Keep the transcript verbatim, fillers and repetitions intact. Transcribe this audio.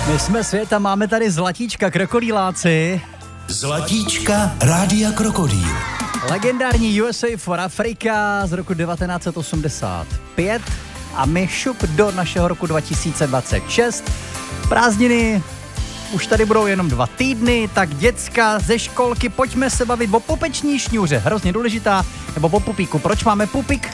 My jsme svět a máme tady zlatíčka krokodýláci. Zlatíčka Rádia Krokodýl. Legendární U S A for Africa z roku devatenáct set osmdesát pět a my šup do našeho roku dva tisíce dvacet šest. Prázdniny už tady budou jenom dva týdny, tak děcka ze školky, pojďme se bavit o pupeční šňůře, hrozně důležitá, nebo o pupíku. Proč máme pupík?